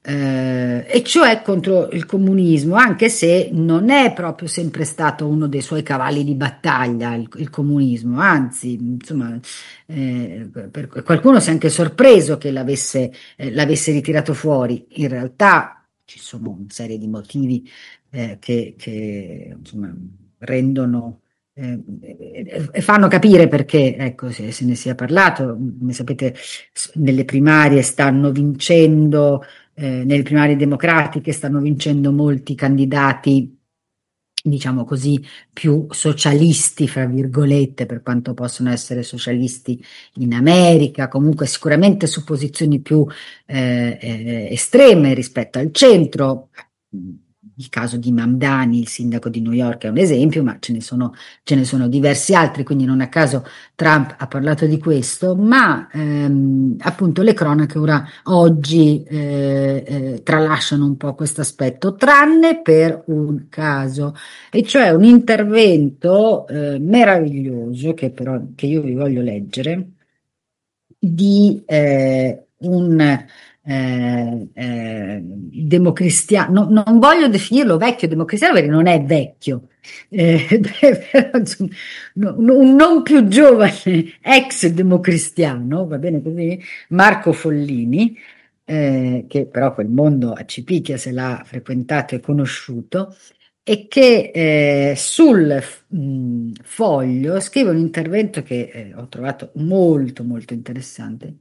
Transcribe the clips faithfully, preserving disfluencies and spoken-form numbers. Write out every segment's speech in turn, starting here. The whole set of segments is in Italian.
eh, e cioè contro il comunismo, anche se non è proprio sempre stato uno dei suoi cavalli di battaglia il, il comunismo, anzi, insomma, eh, per- qualcuno si è anche sorpreso che l'avesse eh, l'avesse ritirato fuori. In realtà ci sono una serie di motivi eh, che, che, insomma, rendono eh, e e fanno capire perché, ecco, se, se ne sia parlato. Come sapete, s- nelle primarie stanno vincendo, eh, nelle primarie democratiche stanno vincendo molti candidati, diciamo così, più socialisti, fra virgolette, per quanto possono essere socialisti in America, comunque sicuramente su posizioni più eh, eh, estreme rispetto al centro. Il caso di Mamdani, il sindaco di New York, è un esempio, ma ce ne sono, ce ne sono diversi altri, quindi non a caso Trump ha parlato di questo, ma ehm, appunto le cronache ora oggi eh, eh, tralasciano un po' questo aspetto, tranne per un caso, e cioè un intervento eh, meraviglioso che però che io vi voglio leggere di eh, un eh, eh, democristiano, no- non voglio definirlo vecchio democristiano perché non è vecchio, eh, però, insomma, no- no- un non più giovane ex democristiano, va bene così, Marco Follini, eh, che però quel mondo a Cipicchia se l'ha frequentato e conosciuto, e che eh, sul mh, foglio scrive un intervento che eh, ho trovato molto molto interessante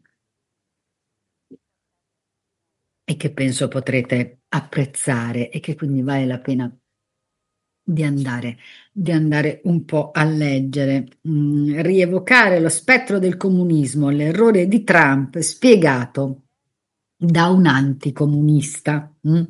e che penso potrete apprezzare e che quindi vale la pena di andare, di andare un po' a leggere. Mm, rievocare lo spettro del comunismo, l'errore di Trump spiegato da un anticomunista. mm?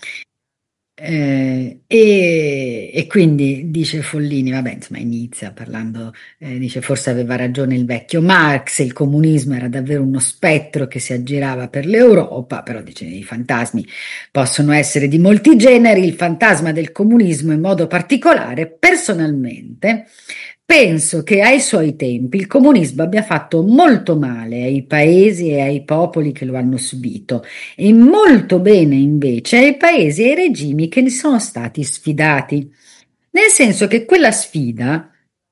Eh, e, e quindi dice Follini, vabbè, insomma, inizia parlando, eh, dice forse aveva ragione il vecchio Marx, il comunismo era davvero uno spettro che si aggirava per l'Europa, però dice i fantasmi possono essere di molti generi, il fantasma del comunismo in modo particolare, personalmente. Penso che ai suoi tempi il comunismo abbia fatto molto male ai paesi e ai popoli che lo hanno subito e molto bene invece ai paesi e ai regimi che ne sono stati sfidati, nel senso che quella sfida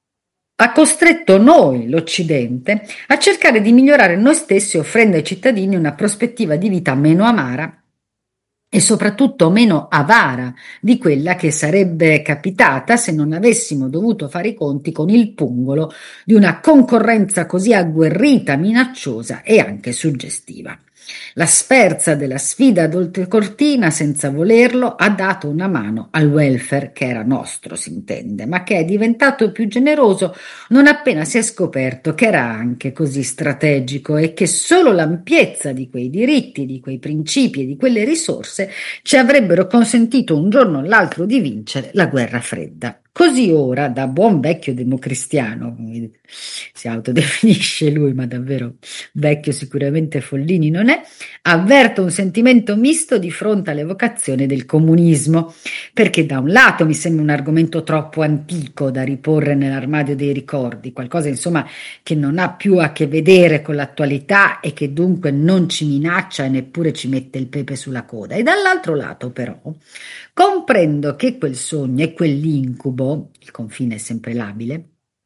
ha costretto noi, l'Occidente, a cercare di migliorare noi stessi offrendo ai cittadini una prospettiva di vita meno amara e soprattutto meno avara di quella che sarebbe capitata se non avessimo dovuto fare i conti con il pungolo di una concorrenza così agguerrita, minacciosa e anche suggestiva. La sferza della sfida d'oltrecortina, senza volerlo, ha dato una mano al welfare che era nostro, si intende, ma che è diventato più generoso non appena si è scoperto che era anche così strategico e che solo l'ampiezza di quei diritti, di quei principi e di quelle risorse ci avrebbero consentito un giorno o l'altro di vincere la guerra fredda. Così ora, da buon vecchio democristiano, come si autodefinisce lui, ma davvero vecchio sicuramente Follini non è, avverto un sentimento misto di fronte all'evocazione del comunismo, perché da un lato mi sembra un argomento troppo antico da riporre nell'armadio dei ricordi, qualcosa insomma che non ha più a che vedere con l'attualità e che dunque non ci minaccia e neppure ci mette il pepe sulla coda. E dall'altro lato però comprendo che quel sogno e quell'incubo, il confine è sempre labile,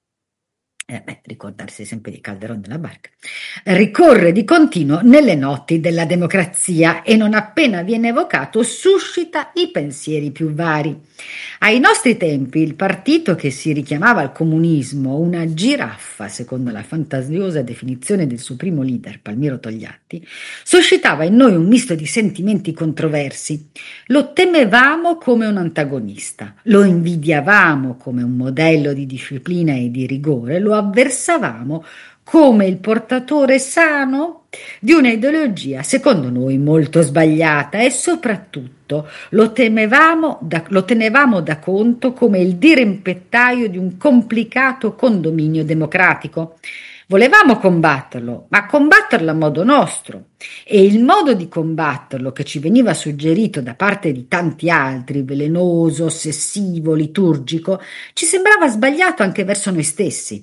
eh, beh, ricordarsi sempre di Calderone della Barca, ricorre di continuo nelle notti della democrazia e non appena viene evocato suscita i pensieri più vari. Ai nostri tempi il partito che si richiamava al comunismo, una giraffa secondo la fantasiosa definizione del suo primo leader, Palmiro Togliatti, suscitava in noi un misto di sentimenti controversi. Lo temevamo come un antagonista, lo invidiavamo come un modello di disciplina e di rigore, lo avversavamo come il portatore sano di un'ideologia, secondo noi, molto sbagliata e soprattutto lo temevamo da, lo tenevamo da conto come il dirimpettaio di un complicato condominio democratico. Volevamo combatterlo, ma combatterlo a modo nostro. E il modo di combatterlo che ci veniva suggerito da parte di tanti altri, velenoso, ossessivo, liturgico, ci sembrava sbagliato anche verso noi stessi.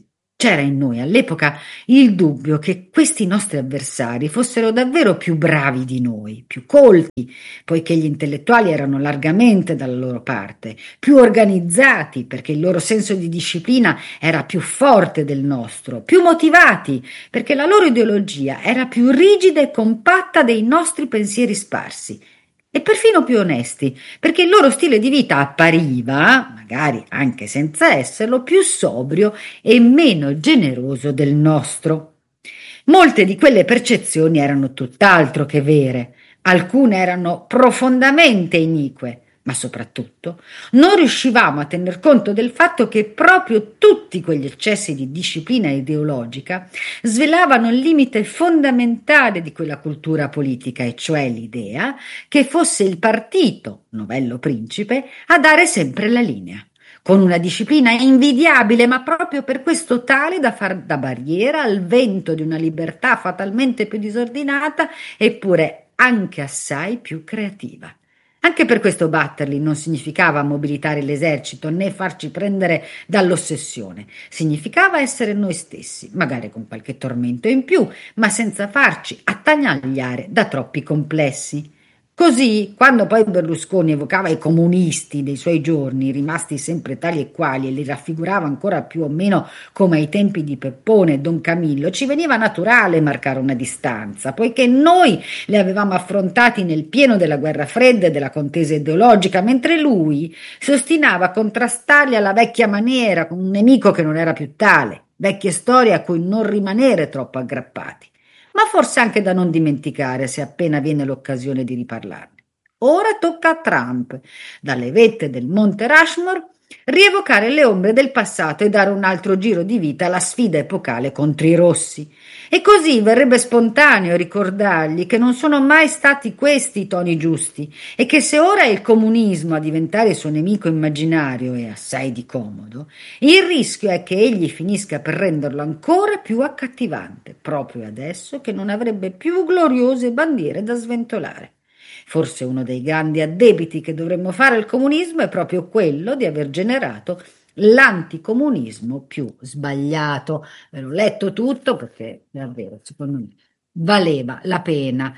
C'era in noi all'epoca il dubbio che questi nostri avversari fossero davvero più bravi di noi, più colti, poiché gli intellettuali erano largamente dalla loro parte, più organizzati perché il loro senso di disciplina era più forte del nostro, più motivati perché la loro ideologia era più rigida e compatta dei nostri pensieri sparsi. E perfino più onesti, perché il loro stile di vita appariva, magari anche senza esserlo, più sobrio e meno generoso del nostro. Molte di quelle percezioni erano tutt'altro che vere, alcune erano profondamente inique, ma soprattutto non riuscivamo a tener conto del fatto che proprio tutti quegli eccessi di disciplina ideologica svelavano il limite fondamentale di quella cultura politica, e cioè l'idea che fosse il partito, novello principe, a dare sempre la linea, con una disciplina invidiabile, ma proprio per questo tale da far da barriera al vento di una libertà fatalmente più disordinata, eppure anche assai più creativa. Anche per questo batterli non significava mobilitare l'esercito né farci prendere dall'ossessione, significava essere noi stessi, magari con qualche tormento in più, ma senza farci attanagliare da troppi complessi. Così, quando poi Berlusconi evocava i comunisti dei suoi giorni, rimasti sempre tali e quali, e li raffigurava ancora più o meno come ai tempi di Peppone e Don Camillo, ci veniva naturale marcare una distanza, poiché noi li avevamo affrontati nel pieno della guerra fredda e della contesa ideologica, mentre lui si ostinava a contrastarli alla vecchia maniera, con un nemico che non era più tale, vecchie storie a cui non rimanere troppo aggrappati, ma forse anche da non dimenticare se appena viene l'occasione di riparlarne. Ora tocca a Trump, dalle vette del Monte Rushmore, rievocare le ombre del passato e dare un altro giro di vita alla sfida epocale contro i rossi. E così verrebbe spontaneo ricordargli che non sono mai stati questi i toni giusti e che se ora è il comunismo a diventare il suo nemico immaginario e assai di comodo, il rischio è che egli finisca per renderlo ancora più accattivante, proprio adesso che non avrebbe più gloriose bandiere da sventolare. Forse uno dei grandi addebiti che dovremmo fare al comunismo è proprio quello di aver generato l'anticomunismo più sbagliato. Ve l'ho letto tutto perché davvero, secondo me, valeva la pena.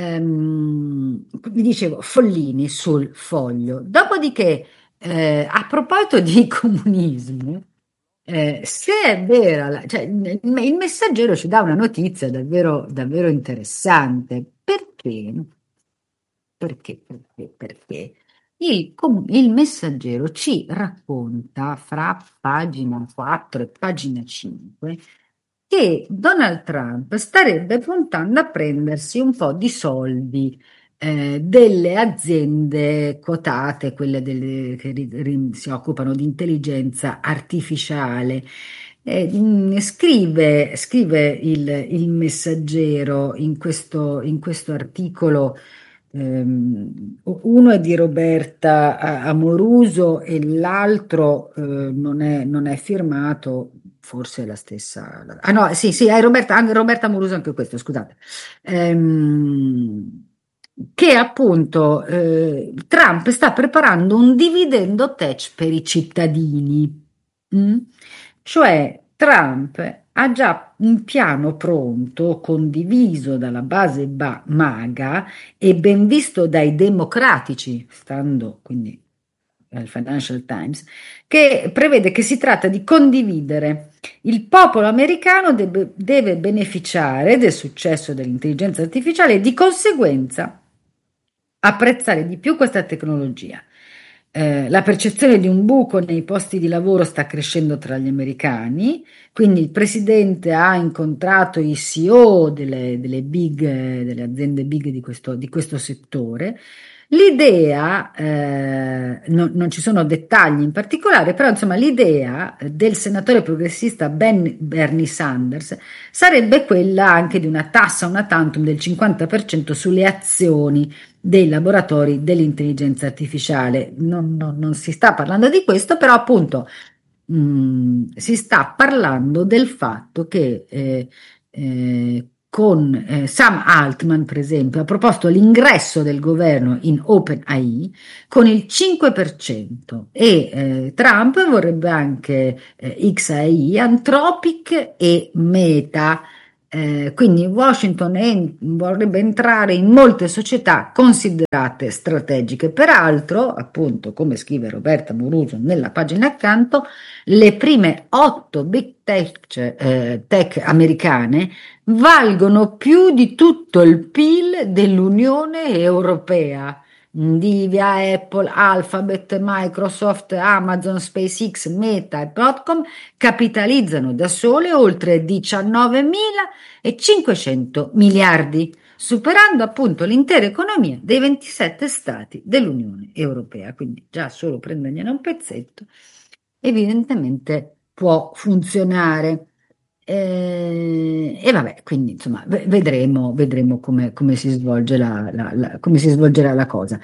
Ehm, vi dicevo, Follini sul Foglio. Dopodiché, eh, a proposito di comunismo, eh, se è vera, la- cioè, il, il Messaggero ci dà una notizia davvero, davvero interessante. Perché? Perché? Perché? Perché il, com- il Messaggero ci racconta fra pagina quattro e pagina cinque che Donald Trump starebbe puntando a prendersi un po' di soldi eh, delle aziende quotate, quelle delle- che ri- ri- si occupano di intelligenza artificiale. Eh, mh, scrive, scrive il, il Messaggero in questo, in questo articolo. Ehm, uno è di Roberta A- Amoruso e l'altro eh, non è, non è firmato, forse è la stessa. Ah no, sì, sì, è Roberta, anche Roberta Amoruso anche questo, scusate. Ehm, che appunto eh, Trump sta preparando un dividendo tax per i cittadini. Mm? Cioè Trump ha già un piano pronto, condiviso dalla base ba- MAGA e ben visto dai democratici, stando quindi al Financial Times, che prevede che si tratta di condividere. Il popolo americano deve, deve beneficiare del successo dell'intelligenza artificiale e di conseguenza apprezzare di più questa tecnologia. Eh, la percezione di un buco nei posti di lavoro sta crescendo tra gli americani, quindi il presidente ha incontrato i C E O delle, delle big, eh, delle aziende big di questo, di questo settore. L'idea, eh, no- non ci sono dettagli in particolare, però insomma l'idea del senatore progressista Ben, Bernie Sanders sarebbe quella anche di una tassa una tantum del cinquanta per cento sulle azioni dei laboratori dell'intelligenza artificiale. Non, non- non si sta parlando di questo, però appunto mh, si sta parlando del fatto che eh, eh, con eh, Sam Altman, per esempio, ha proposto l'ingresso del governo in OpenAI con il cinque per cento e eh, Trump vorrebbe anche eh, X A I, Anthropic e Meta. Eh, quindi Washington en- vorrebbe entrare in molte società considerate strategiche. Peraltro, appunto, come scrive Roberta Moruso nella pagina accanto, le prime otto big tech, eh, tech americane valgono più di tutto il P I L dell'Unione Europea. Nvidia, Apple, Alphabet, Microsoft, Amazon, SpaceX, Meta e Broadcom capitalizzano da sole oltre diciannovemilacinquecento miliardi, superando appunto l'intera economia dei ventisette stati dell'Unione Europea. Quindi già solo prendergliene un pezzetto, evidentemente può funzionare. Eh, e vabbè, quindi insomma, ve- vedremo, vedremo come, come si svolge la, la- la- come si svolgerà la cosa.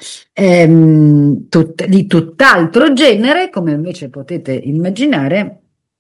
Ehm, tut- di tutt'altro genere, come invece potete immaginare,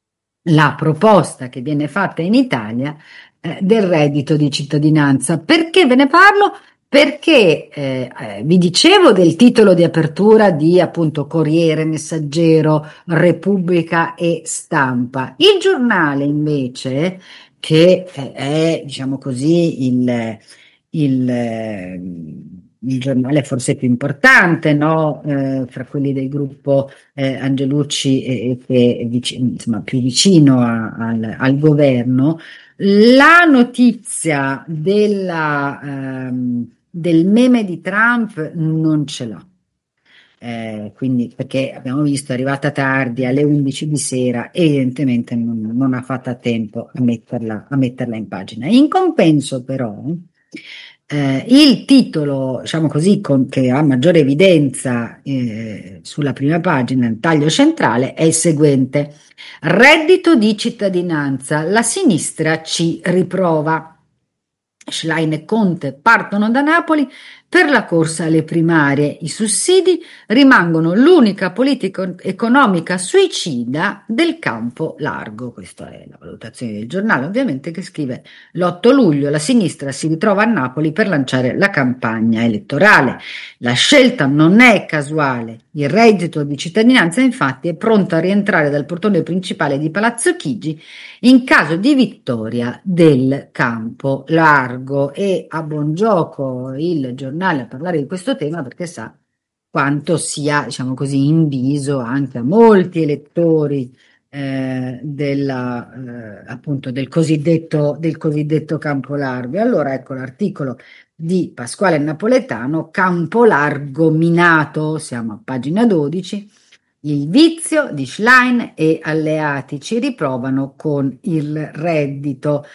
la proposta che viene fatta in Italia eh, del reddito di cittadinanza. Perché ve ne parlo? Perché eh, eh, vi dicevo del titolo di apertura di appunto Corriere, Messaggero, Repubblica e Stampa. Il giornale invece, che eh, è diciamo così il, il, eh, il giornale forse più importante, no? Eh, fra quelli del gruppo eh, Angelucci e, e che è vici- insomma, più vicino a- al, al governo, la notizia della, ehm, del meme di Trump non ce l'ha. Eh, quindi perché abbiamo visto è arrivata tardi alle undici di sera, evidentemente non, non ha fatto tempo a metterla, a metterla in pagina. In compenso però eh, il titolo, diciamo così, con- che ha maggiore evidenza eh, sulla prima pagina, il taglio centrale, è il seguente: reddito di cittadinanza, la sinistra ci riprova. Schlein e Conte partono da Napoli per la corsa alle primarie. I sussidi rimangono l'unica politica economica suicida del campo largo. Questa è la valutazione del giornale, ovviamente, che scrive l'otto luglio la sinistra si ritrova a Napoli per lanciare la campagna elettorale. La scelta non è casuale. Il reddito di cittadinanza, infatti, è pronto a rientrare dal portone principale di Palazzo Chigi in caso di vittoria del campo largo. E a buon gioco il giornale a parlare di questo tema perché sa quanto sia, diciamo così, inviso anche a molti elettori eh, della, eh, appunto del cosiddetto, del cosiddetto campo largo. E allora ecco l'articolo di Pasquale Napoletano, Campo largo minato, siamo a pagina dodici. Il vizio di Schlein e alleati ci riprovano con il reddito.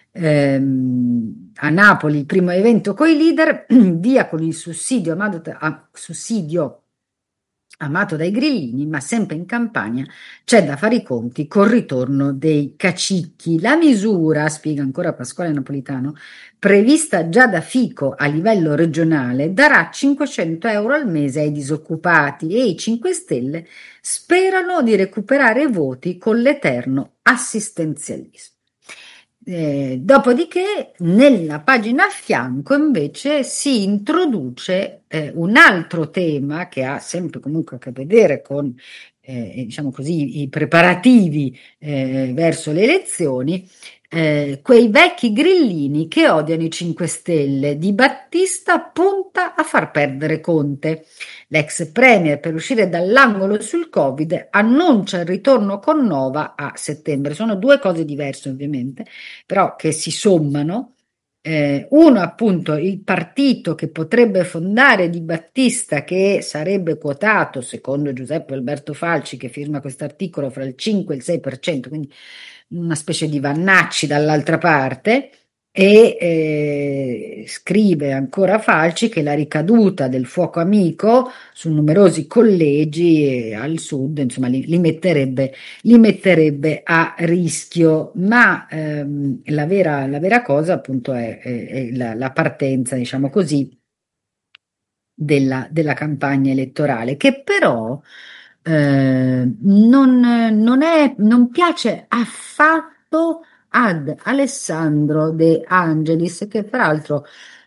Ehm, a Napoli il primo evento con i leader, via con il sussidio amato, a- sussidio amato dai grillini, ma sempre in campagna c'è da fare i conti col ritorno dei cacicchi. La misura, spiega ancora Pasquale Napolitano, prevista già da Fico a livello regionale, darà cinquecento euro al mese ai disoccupati e i cinque Stelle sperano di recuperare voti con l'eterno assistenzialismo. Eh, dopodiché, nella pagina a fianco invece si introduce eh, un altro tema che ha sempre comunque a che vedere con eh, diciamo così, i preparativi eh, verso le elezioni, eh, quei vecchi grillini che odiano i cinque Stelle. Di Battista punta a far perdere Conte. L'ex premier, per uscire dall'angolo sul Covid, annuncia il ritorno con Nova a settembre. Sono due cose diverse, ovviamente, però che si sommano. Eh, uno appunto il partito che potrebbe fondare Di Battista, che sarebbe quotato secondo Giuseppe Alberto Falci, che firma questo articolo, fra il cinque e il sei per cento, quindi una specie di Vannacci dall'altra parte. E eh, scrive ancora Falci che la ricaduta del fuoco amico su numerosi collegi eh, al sud, insomma, li, li metterebbe li metterebbe a rischio, ma ehm, la vera, la vera cosa appunto è, è- è la, la partenza, diciamo così, della, della campagna elettorale, che però eh, non, non è, non piace affatto ad Alessandro De Angelis, che fra l'altro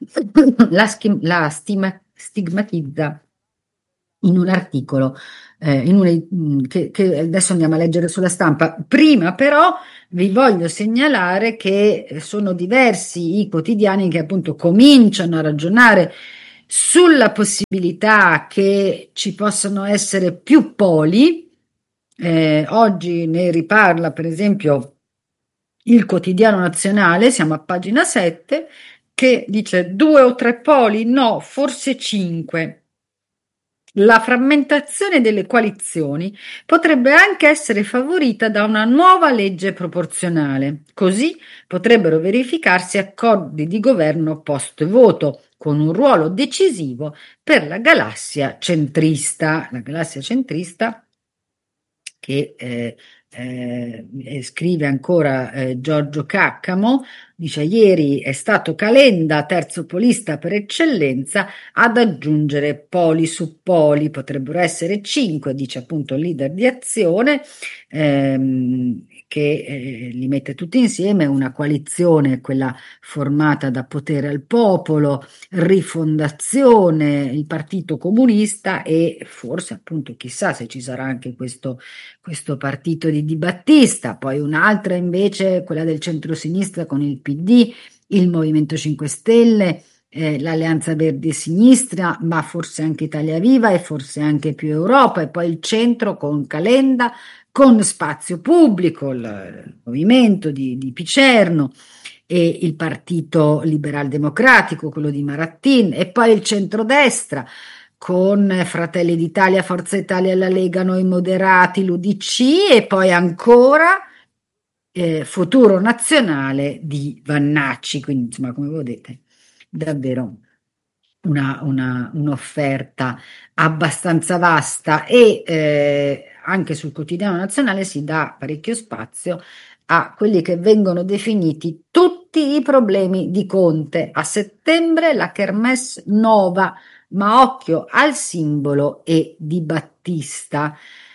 la, schi- la stima- stigmatizza in un articolo, eh, in una- mh, che, che adesso andiamo a leggere sulla stampa. Prima però vi voglio segnalare che eh, sono diversi i quotidiani che appunto cominciano a ragionare sulla possibilità che ci possano essere più poli. Eh, oggi ne riparla per esempio il Quotidiano Nazionale, siamo a pagina sette, che dice due o tre poli, no, forse cinque. La frammentazione delle coalizioni potrebbe anche essere favorita da una nuova legge proporzionale, così potrebbero verificarsi accordi di governo post-voto, con un ruolo decisivo per la galassia centrista. La galassia centrista che eh, eh, scrive ancora eh, Giorgio Caccamo, dice ieri è stato Calenda, terzo polista per eccellenza, ad aggiungere poli su poli, potrebbero essere cinque, dice appunto il leader di Azione, ehm, che eh, li mette tutti insieme, una coalizione, quella formata da Potere al Popolo, Rifondazione, il Partito Comunista e forse appunto chissà se ci sarà anche questo, questo partito di Di Battista, poi un'altra invece quella del centrosinistra con il P D, il Movimento cinque Stelle, eh, l'Alleanza Verdi e Sinistra, ma forse anche Italia Viva e forse anche più Europa, e poi il centro con Calenda, con Spazio Pubblico, il movimento di, di Picerno e il Partito Liberal Democratico, quello di Marattin, e poi il centrodestra con Fratelli d'Italia, Forza Italia, la Lega, Noi Moderati, l'U D C e poi ancora eh, Futuro Nazionale di Vannacci. Quindi, insomma, come vedete, davvero una, una- un'offerta abbastanza vasta e eh, anche sul quotidiano nazionale si dà parecchio spazio a quelli che vengono definiti tutti i problemi di Conte. A settembre la Kermesse Nova, ma occhio al simbolo e di Battista.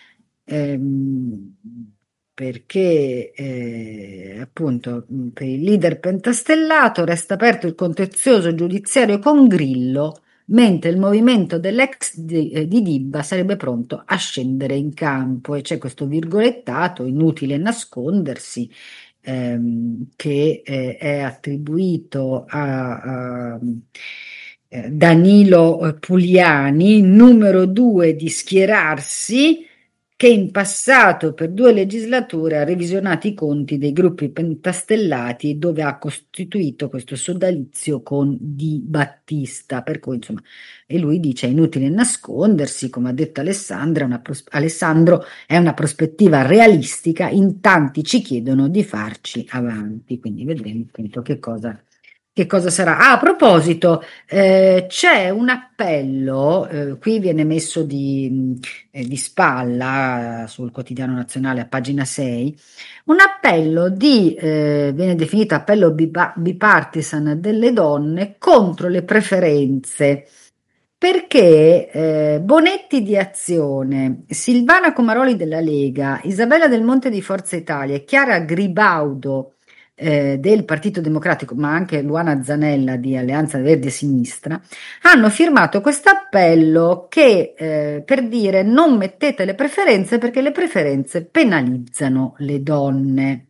Ehm, perché eh, appunto mh, per il leader pentastellato resta aperto il contenzioso giudiziario con Grillo, mentre il movimento dell'ex di, eh, di Dibba sarebbe pronto a scendere in campo e c'è questo virgolettato, inutile nascondersi, ehm, che eh, è attribuito a, a, eh, Danilo eh, Pugliani, numero due di schierarsi, che in passato per due legislature ha revisionato i conti dei gruppi pentastellati dove ha costituito questo sodalizio con Di Battista, per cui insomma, e lui dice è inutile nascondersi, come ha detto Alessandra, una pros- Alessandro, è una prospettiva realistica, in tanti ci chiedono di farci avanti, quindi vedremo appunto che cosa, che cosa sarà. Ah, a proposito, eh, c'è un appello, eh, qui viene messo di, eh, di spalla eh, sul quotidiano nazionale a pagina sei, un appello di, eh, viene definito appello bipa- bipartisan delle donne contro le preferenze. Perché eh, Bonetti di Azione, Silvana Comaroli della Lega, Isabella Del Monte di Forza Italia e Chiara Gribaudo eh, del Partito Democratico, ma anche Luana Zanella di Alleanza Verdi e Sinistra, hanno firmato questo appello che eh, per dire non mettete le preferenze perché le preferenze penalizzano le donne.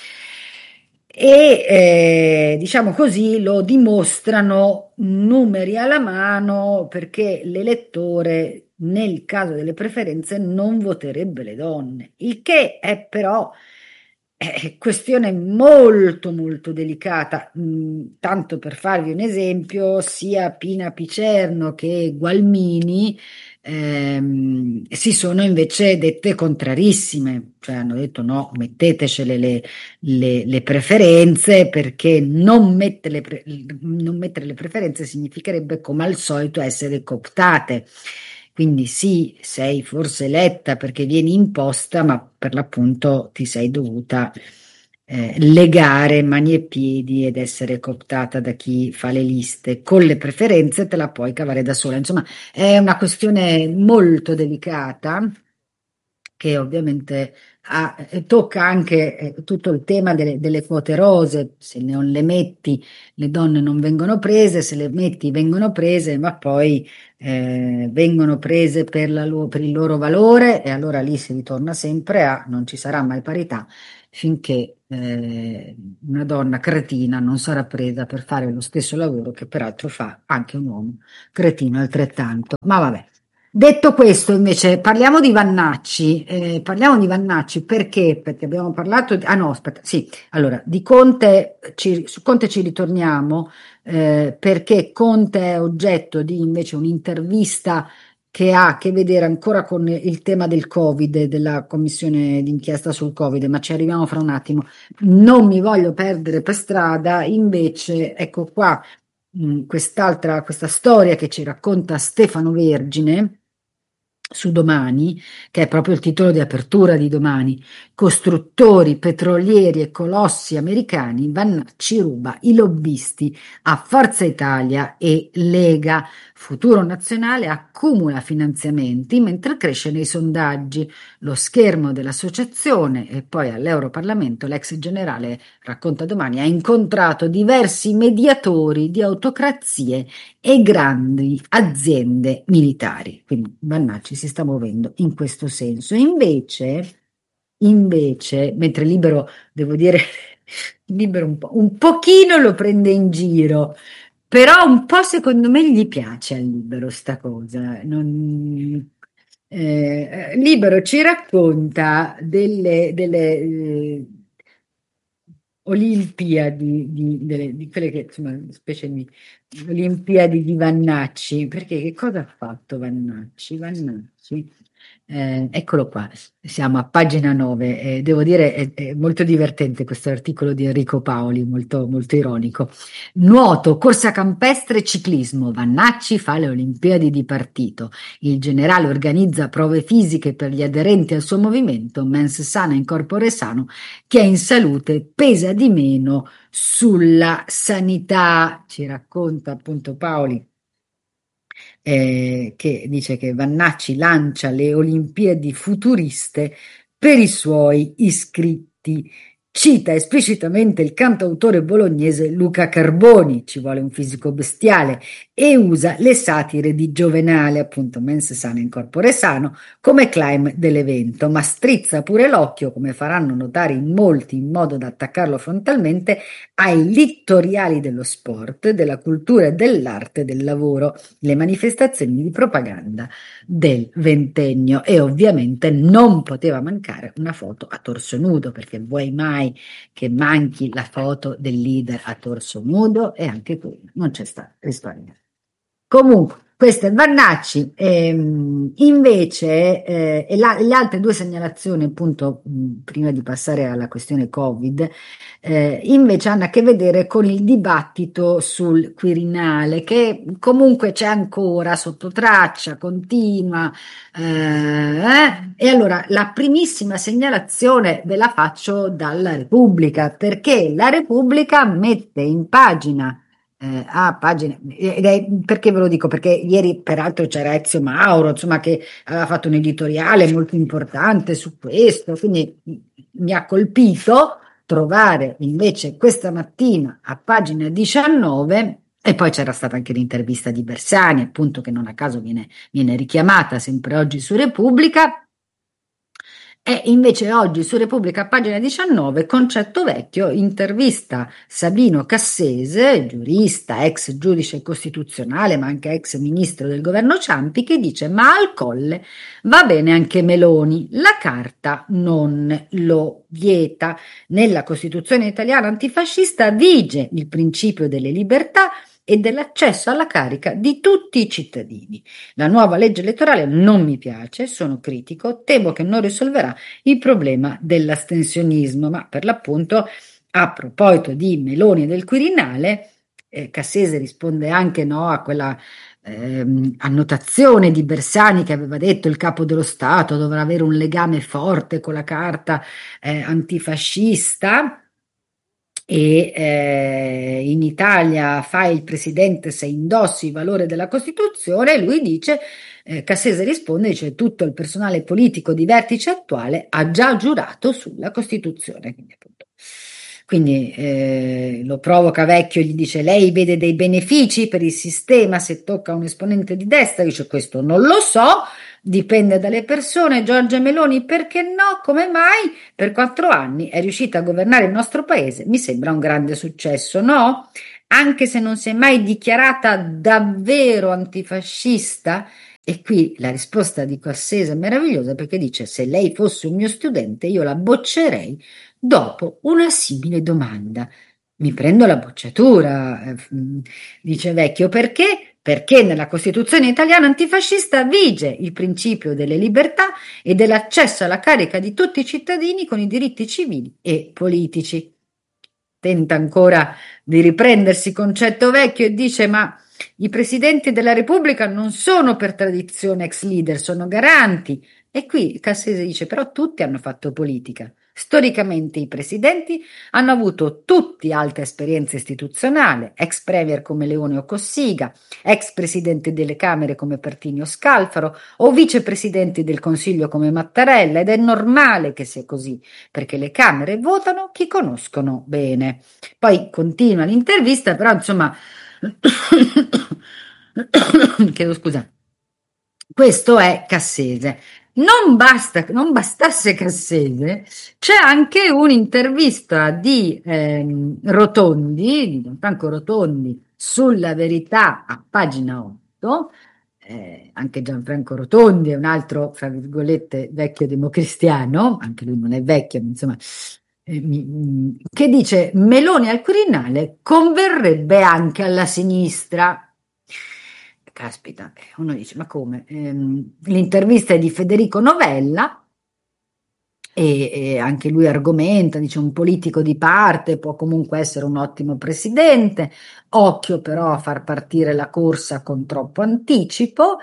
E eh, diciamo così lo dimostrano numeri alla mano perché l'elettore nel caso delle preferenze non voterebbe le donne, il che è però è questione molto molto delicata. Mm, tanto per farvi un esempio, sia Pina Picerno che Gualmini ehm, si sono invece dette contrarissime, cioè hanno detto no, mettetecele le, le- le preferenze perché non, mette le pre- non mettere le preferenze significherebbe come al solito essere cooptate. Quindi sì, sei forse eletta perché vieni imposta, ma per l'appunto ti sei dovuta eh, legare mani e piedi ed essere cooptata da chi fa le liste. Con le preferenze te la puoi cavare da sola. Insomma, è una questione molto delicata che ovviamente a- eh, tocca anche eh, tutto il tema delle, delle quote rose, se non le metti le donne non vengono prese, se le metti vengono prese, ma poi eh, vengono prese per, la lo- per il loro valore e allora lì si ritorna sempre a non ci sarà mai parità finché eh, una donna cretina non sarà presa per fare lo stesso lavoro che peraltro fa anche un uomo cretino altrettanto. Ma vabbè. Detto questo, invece, parliamo di Vannacci. Eh, parliamo di Vannacci perché? Perché abbiamo parlato di... Ah no, aspetta, sì. Allora, di Conte, ci- su Conte ci ritorniamo eh, perché Conte è oggetto di invece un'intervista che ha a che vedere ancora con il tema del Covid, e della commissione d'inchiesta sul Covid, ma ci arriviamo fra un attimo. Non mi voglio perdere per strada, invece, ecco qua mh, quest'altra, questa storia che ci racconta Stefano Vergine su Domani, che è proprio il titolo di apertura di Domani. Costruttori, petrolieri e colossi americani, Vannacci ruba i lobbisti a Forza Italia e Lega. Futuro Nazionale accumula finanziamenti mentre cresce nei sondaggi. Lo schermo dell'associazione e poi all'Europarlamento l'ex generale, racconta Domani, ha incontrato diversi mediatori di autocrazie e grandi aziende militari. Quindi Vannacci si sta muovendo in questo senso. Invece, invece, mentre Libero, devo dire, Libero un po', un pochino lo prende in giro, però un po' secondo me gli piace al Libero sta cosa. Non- eh, Libero ci racconta delle, delle, eh, Olimpiadi di, delle- di quelle che insomma, specie di Olimpiadi di Vannacci, perché che cosa ha fatto Vannacci? Vannacci, eh, eccolo qua, siamo a pagina nove, eh, devo dire è, è molto divertente questo articolo di Enrico Paoli, molto, molto ironico. Nuoto, corsa campestre, ciclismo, Vannacci fa le Olimpiadi di partito, il generale organizza prove fisiche per gli aderenti al suo movimento, mens sana in corpore sano, chi è in salute pesa di meno sulla sanità, ci racconta appunto Paoli, eh, che dice che Vannacci lancia le Olimpiadi futuriste per i suoi iscritti. Cita esplicitamente il cantautore bolognese Luca Carboni, ci vuole un fisico bestiale, e usa le satire di Giovenale, appunto mens sana in corpore sano, come claim dell'evento, ma strizza pure l'occhio, come faranno notare in molti, in modo da attaccarlo frontalmente, ai littoriali dello sport, della cultura e dell'arte del lavoro, le manifestazioni di propaganda del ventennio. E ovviamente non poteva mancare una foto a torso nudo, perché vuoi mai che manchi la foto del leader a torso nudo? E anche qui non c'è stato risparmio. Comunque, questo è Vannacci. Ehm, invece, eh, e la- le altre due segnalazioni, appunto, mh, prima di passare alla questione Covid, eh, invece hanno a che vedere con il dibattito sul Quirinale, che comunque c'è ancora sotto traccia, continua. eh, eh. E allora, la primissima segnalazione ve la faccio dalla Repubblica, perché la Repubblica mette in pagina eh, a pagine, ed è, perché ve lo dico? Perché ieri peraltro c'era Ezio Mauro, insomma, che aveva fatto un editoriale molto importante su questo, quindi mi ha colpito trovare invece questa mattina a pagina diciannove, e poi c'era stata anche l'intervista di Bersani, appunto, che non a caso viene, viene richiamata sempre oggi su Repubblica. E invece oggi su Repubblica, pagina diciannove, Concetto Vecchio, intervista Sabino Cassese, giurista, ex giudice costituzionale, ma anche ex ministro del governo Ciampi, che dice: ma al Colle va bene anche Meloni, la carta non lo vieta. Nella Costituzione italiana antifascista vige il principio delle libertà e dell'accesso alla carica di tutti i cittadini. La nuova legge elettorale non mi piace, sono critico, temo che non risolverà il problema dell'astensionismo, ma per l'appunto, a proposito di Meloni e del Quirinale, eh, Cassese risponde anche no, a quella ehm, annotazione di Bersani che aveva detto il capo dello Stato dovrà avere un legame forte con la carta eh, antifascista. e eh, in Italia fai il presidente se indossi i valori della Costituzione, lui dice, eh, Cassese risponde, dice tutto il personale politico di vertice attuale ha già giurato sulla Costituzione. Quindi, appunto, quindi eh, lo provoca Vecchio e gli dice lei vede dei benefici per il sistema se tocca un esponente di destra, dice questo non lo so, dipende dalle persone. Giorgia Meloni perché no? Come mai? Per quattro anni è riuscita a governare il nostro paese, mi sembra un grande successo, no? Anche se non si è mai dichiarata davvero antifascista. E qui la risposta di Cassese è meravigliosa perché dice: se lei fosse un mio studente, io la boccerei dopo una simile domanda. Mi prendo la bocciatura, eh, dice Vecchio, perché? Perché nella Costituzione italiana antifascista vige il principio delle libertà e dell'accesso alla carica di tutti i cittadini con i diritti civili e politici. Tenta ancora di riprendersi Concetto Vecchio e dice: ma i presidenti della Repubblica non sono per tradizione ex leader, sono garanti. E qui Cassese dice: però tutti hanno fatto politica. Storicamente i presidenti hanno avuto tutti alta esperienza istituzionale, ex premier come Leone o Cossiga, ex presidenti delle Camere come Pertini o Scalfaro, o vicepresidenti del Consiglio come Mattarella, ed è normale che sia così, perché le Camere votano chi conoscono bene. Poi continua l'intervista, però insomma, chiedo scusa, questo è Cassese. Non basta, non bastasse Cassese, c'è anche un'intervista di ehm, Rotondi, di Gianfranco Rotondi, sulla Verità a pagina otto. Eh, anche Gianfranco Rotondi è un altro, fra virgolette, vecchio democristiano, anche lui non è vecchio, ma insomma, eh, mi- mi- che dice Meloni al Quirinale converrebbe anche alla sinistra. Caspita, eh, uno dice, ma come? Ehm, l'intervista è di Federico Novella e, e anche lui argomenta, dice un politico di parte può comunque essere un ottimo presidente, occhio però a far partire la corsa con troppo anticipo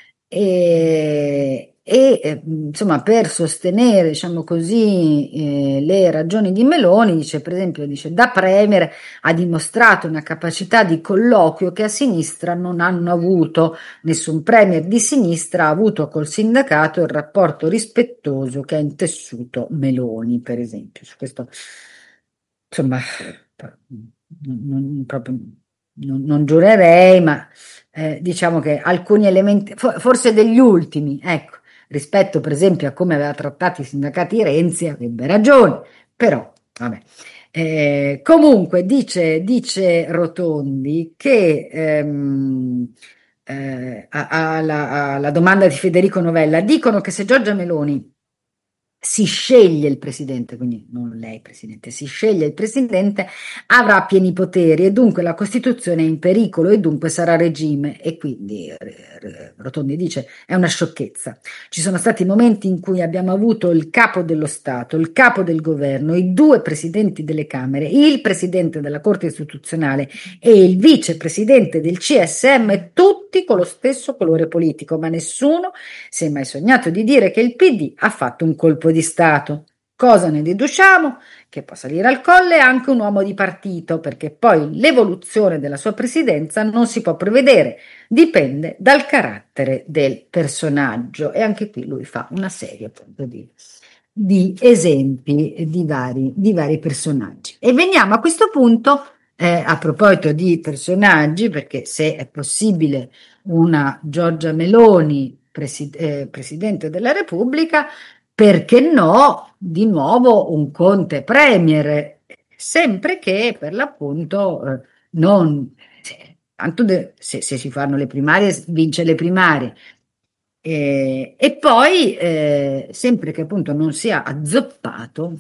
e, e, eh, insomma per sostenere diciamo così eh, le ragioni di Meloni, dice per esempio, dice da premier ha dimostrato una capacità di colloquio che a sinistra non hanno avuto. Nessun premier di sinistra ha avuto col sindacato il rapporto rispettoso che ha intessuto Meloni, per esempio. Su questo, insomma, non, non- proprio, non- non giurerei, ma eh, diciamo che alcuni elementi, fo- forse degli ultimi, ecco, rispetto per esempio a come aveva trattato i sindacati Renzi, avrebbe ragione, però, vabbè. Eh, comunque dice, dice Rotondi che ehm, eh, a- alla, alla domanda di Federico Novella dicono che se Giorgia Meloni si sceglie il presidente, quindi non lei presidente, si sceglie il presidente, avrà pieni poteri e dunque la Costituzione è in pericolo e dunque sarà regime. E quindi eh, eh, Rotondi dice è una sciocchezza. Ci sono stati momenti in cui abbiamo avuto il capo dello Stato, il capo del governo, i due presidenti delle Camere, il presidente della Corte Istituzionale e il vicepresidente del C S M, tutti con lo stesso colore politico, ma nessuno si è mai sognato di dire che il P D ha fatto un colpo di Stato. Cosa ne deduciamo? Che può salire al colle anche un uomo di partito, perché poi l'evoluzione della sua presidenza non si può prevedere, dipende dal carattere del personaggio. E anche qui lui fa una serie appunto di, di esempi di vari, di vari personaggi. E veniamo a questo punto, eh, a proposito di personaggi, perché se è possibile una Giorgia Meloni presi- eh, Presidente della Repubblica, perché no, di nuovo un Conte Premier, sempre che per l'appunto eh, non, se, tanto de- se, se si fanno le primarie, vince le primarie. Eh, e poi, eh, sempre che appunto non sia azzoppato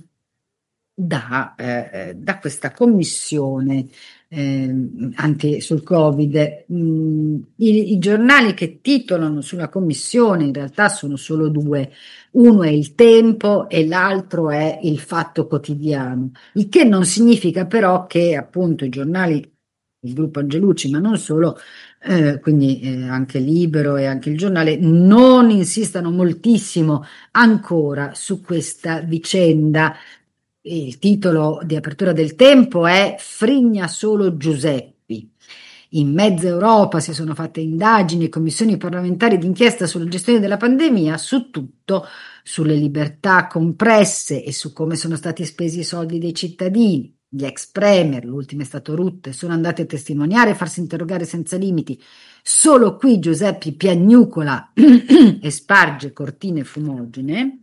da, eh, da questa commissione ehm, anti, sul Covid. Mm, i, i giornali che titolano sulla commissione in realtà sono solo due, uno è Il Tempo e l'altro è Il Fatto Quotidiano, il che non significa però che appunto i giornali, il gruppo Angelucci, ma non solo, eh, quindi eh, anche Libero e anche il giornale, non insistano moltissimo ancora su questa vicenda il titolo di apertura del Tempo è Frigna solo Giuseppi. In mezza Europa si sono fatte indagini e commissioni parlamentari d'inchiesta sulla gestione della pandemia, su tutto, sulle libertà compresse e su come sono stati spesi i soldi dei cittadini. Gli ex premier, l'ultimo è stato Rutte, sono andati a testimoniare e farsi interrogare senza limiti. Solo qui Giuseppi piagnucola e sparge cortine fumogene.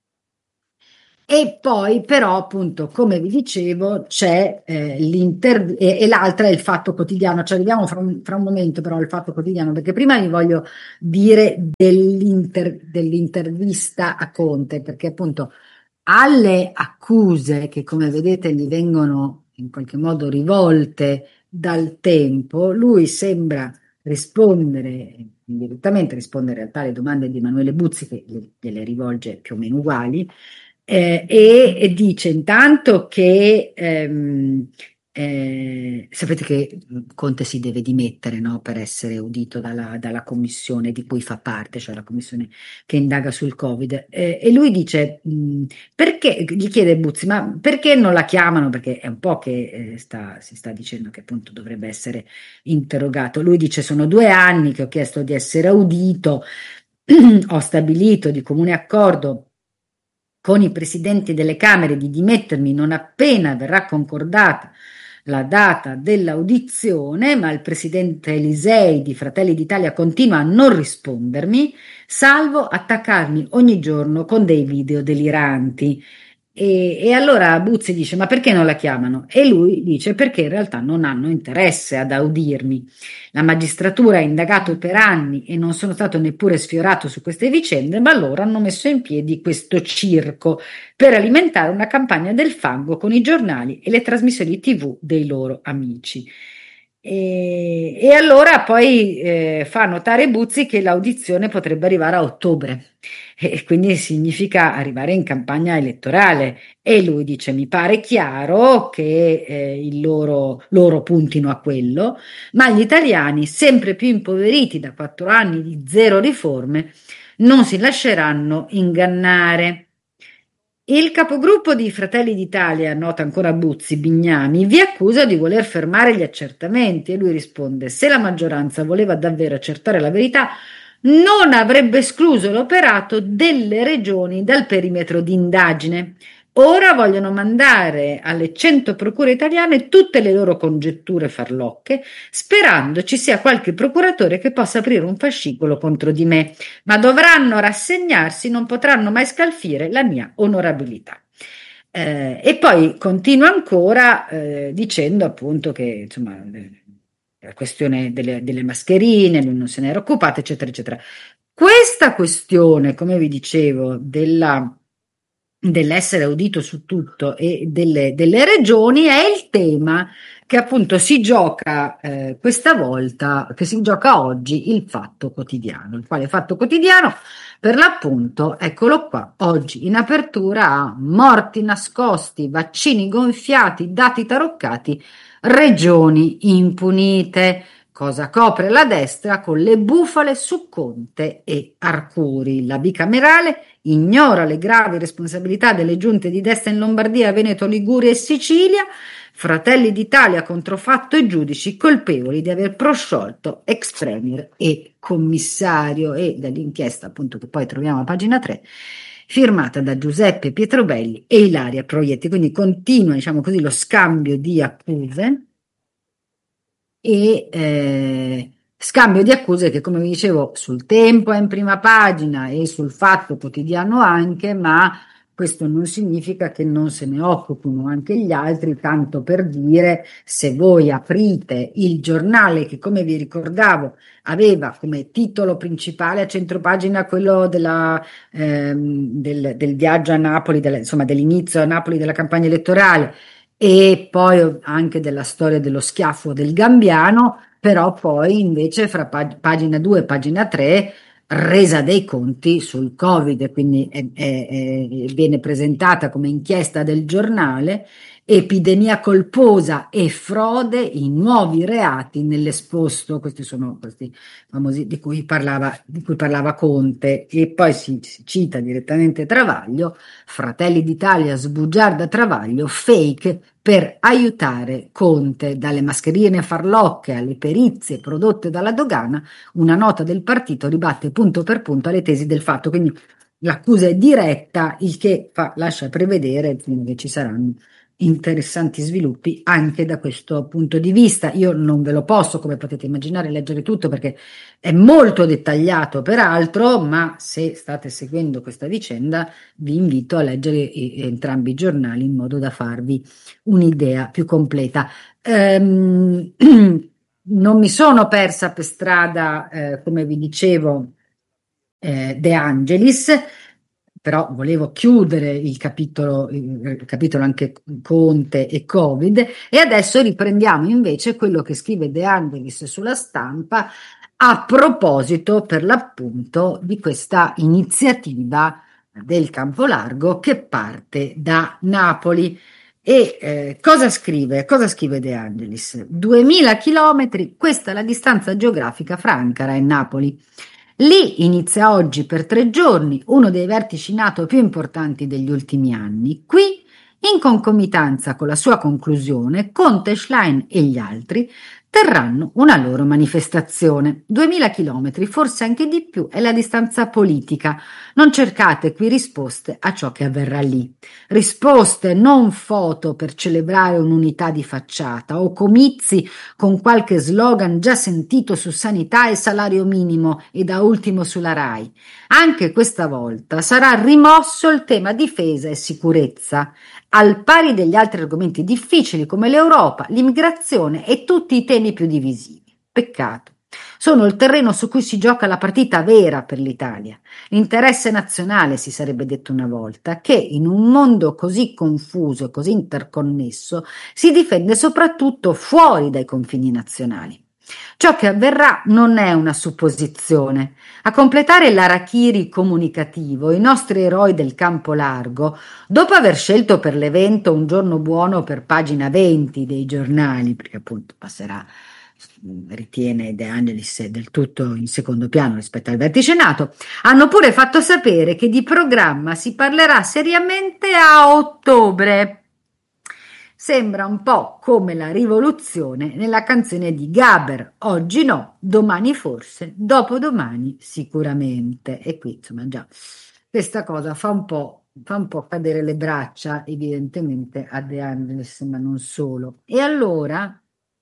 E poi però, appunto, come vi dicevo, c'è eh, l'inter e, e l'altra è il Fatto Quotidiano. Ci arriviamo fra un, fra un momento però al Fatto Quotidiano, perché prima vi voglio dire dell'inter- dell'intervista a Conte, perché appunto alle accuse che, come vedete, gli vengono in qualche modo rivolte dal Tempo, lui sembra rispondere, indirettamente rispondere a tali domande di Emanuele Buzzi, che gliele rivolge più o meno uguali, eh, e, e dice intanto che ehm, eh, sapete che Conte si deve dimettere, no, per essere udito dalla, dalla commissione di cui fa parte, cioè la commissione che indaga sul Covid. Eh, e lui dice, mh, perché, gli chiede Buzzi, ma perché non la chiamano? Perché è un po' che eh, sta, si sta dicendo che appunto dovrebbe essere interrogato. Lui dice, sono due anni che ho chiesto di essere audito, ho stabilito di comune accordo con i presidenti delle Camere di dimettermi non appena verrà concordata la data dell'audizione, ma il presidente Elisei di Fratelli d'Italia continua a non rispondermi, salvo attaccarmi ogni giorno con dei video deliranti. E, e allora Buzzi dice: Ma perché non la chiamano? E lui dice: Perché in realtà non hanno interesse ad audirmi. La magistratura ha indagato per anni e non sono stato neppure sfiorato su queste vicende, ma loro hanno messo in piedi questo circo per alimentare una campagna del fango con i giornali e le trasmissioni T V dei loro amici. E, e allora poi eh, fa notare Buzzi che l'audizione potrebbe arrivare a ottobre e quindi significa arrivare in campagna elettorale e lui dice mi pare chiaro che eh, il loro, loro puntino a quello, ma gli italiani sempre più impoveriti da quattro anni di zero riforme non si lasceranno ingannare. Il capogruppo di Fratelli d'Italia, nota ancora Buzzi, Bignami, vi accusa di voler fermare gli accertamenti e lui risponde: se la maggioranza voleva davvero accertare la verità, non avrebbe escluso l'operato delle regioni dal perimetro di indagine. Ora vogliono mandare alle cento procure italiane tutte le loro congetture farlocche, sperando ci sia qualche procuratore che possa aprire un fascicolo contro di me, ma dovranno rassegnarsi, non potranno mai scalfire la mia onorabilità. Eh, e poi continua ancora eh, dicendo appunto che insomma la questione delle, delle mascherine, lui non se ne era occupato, eccetera, eccetera. Questa questione, come vi dicevo, della dell'essere udito su tutto e delle, delle regioni è il tema che appunto si gioca eh, questa volta, che si gioca oggi il Fatto Quotidiano, il quale Fatto Quotidiano per l'appunto, eccolo qua, oggi in apertura ha morti nascosti, vaccini gonfiati, dati taroccati, regioni impunite. Cosa copre la destra con le bufale su Conte e Arcuri. La bicamerale ignora le gravi responsabilità delle giunte di destra in Lombardia, Veneto, Liguria e Sicilia. Fratelli d'Italia contro fatto e giudici colpevoli di aver prosciolto ex premier e commissario, e dall'inchiesta appunto che poi troviamo a pagina tre, firmata da Giuseppe Pietrobelli e Ilaria Proietti. Quindi continua, diciamo così, lo scambio di accuse e eh, scambio di accuse che, come vi dicevo, sul Tempo è in prima pagina e sul Fatto Quotidiano anche, ma questo non significa che non se ne occupino anche gli altri, tanto per dire, se voi aprite il giornale che, come vi ricordavo, aveva come titolo principale a centropagina quello della, ehm, del, del viaggio a Napoli, della, insomma dell'inizio a Napoli della campagna elettorale, e poi anche della storia dello schiaffo del Gambbiano, però poi invece fra pag- pagina due e pagina tre resa dei conti sul Covid, quindi è- è- è- viene presentata come inchiesta del giornale epidemia colposa e frode, i nuovi reati nell'esposto, questi sono questi famosi di cui parlava, di cui parlava Conte, e poi si, si cita direttamente Travaglio, Fratelli d'Italia sbugiarda Travaglio, fake per aiutare Conte, dalle mascherine farlocche alle perizie prodotte dalla dogana, una nota del partito ribatte punto per punto alle tesi del fatto, quindi l'accusa è diretta, il che fa, lascia prevedere che ci saranno interessanti sviluppi anche da questo punto di vista. Io non ve lo posso, come potete immaginare, leggere tutto perché è molto dettagliato, peraltro, ma se state seguendo questa vicenda, vi invito a leggere i- entrambi i giornali in modo da farvi un'idea più completa. Ehm, non mi sono persa per strada, eh, come vi dicevo, eh, De Angelis, però volevo chiudere il capitolo, il capitolo anche Conte e Covid, e adesso riprendiamo invece quello che scrive De Angelis sulla Stampa a proposito, per l'appunto, di questa iniziativa del Campo Largo che parte da Napoli. E eh, cosa scrive? Cosa scrive De Angelis? duemila chilometri, questa è la distanza geografica fra Ankara e Napoli. Lì inizia oggi per tre giorni uno dei vertici NATO più importanti degli ultimi anni. Qui, in concomitanza con la sua conclusione, Conte, Schlein e gli altri terranno una loro manifestazione. duemila chilometri, forse anche di più, è la distanza politica. Non cercate qui risposte a ciò che avverrà lì. Risposte, non foto per celebrare un'unità di facciata o comizi con qualche slogan già sentito su sanità e salario minimo e da ultimo sulla RAI. Anche questa volta sarà rimosso il tema difesa e sicurezza, al pari degli altri argomenti difficili come l'Europa, l'immigrazione e tutti i temi più divisivi. Peccato. Sono il terreno su cui si gioca la partita vera per l'Italia. L'interesse nazionale, si sarebbe detto una volta, che in un mondo così confuso e così interconnesso si difende soprattutto fuori dai confini nazionali. Ciò che avverrà non è una supposizione. A completare l'arachiri comunicativo, i nostri eroi del campo largo, dopo aver scelto per l'evento un giorno buono per pagina venti dei giornali, perché appunto passerà, ritiene De Angelis, del tutto in secondo piano rispetto al vertice NATO, hanno pure fatto sapere che di programma si parlerà seriamente a ottobre. Sembra un po' come la rivoluzione nella canzone di Gaber, oggi no, domani forse, dopodomani sicuramente. E qui, insomma, già questa cosa fa un po', fa un po' cadere le braccia, evidentemente, a De Angelis, ma non solo. E allora,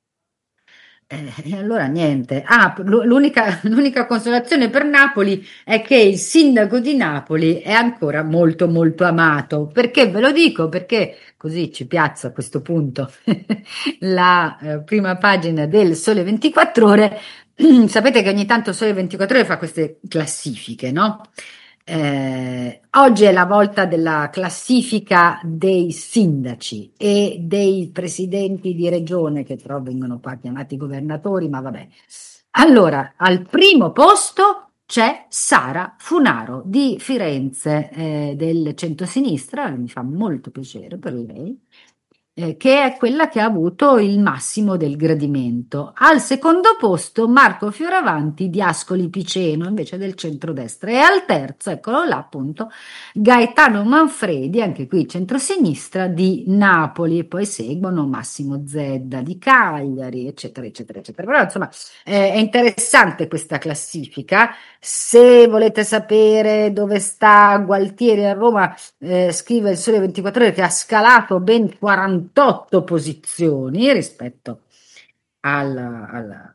eh, e allora niente. Ah, l- l'unica, l'unica consolazione per Napoli è che il sindaco di Napoli è ancora molto molto amato. Perché ve lo dico? Perché così ci piazza a questo punto la eh, prima pagina del Sole ventiquattro Ore. Sapete che ogni tanto Sole ventiquattro Ore fa queste classifiche, no? Eh, oggi è la volta della classifica dei sindaci e dei presidenti di regione, che però vengono qua chiamati governatori, ma vabbè. Allora, al primo posto c'è Sara Funaro di Firenze, eh, del centrosinistra, mi fa molto piacere per lei, eh, che è quella che ha avuto il massimo del gradimento. Al secondo posto Marco Fioravanti di Ascoli Piceno, invece del centrodestra, e al terzo, eccolo là appunto, Gaetano Manfredi, anche qui centrosinistra, di Napoli. Poi seguono Massimo Zedda di Cagliari, eccetera, eccetera, eccetera. Però insomma eh, è interessante questa classifica. Se volete sapere dove sta Gualtieri a Roma, eh, scrive il Sole ventiquattro Ore che ha scalato ben quarantotto posizioni rispetto alla, alla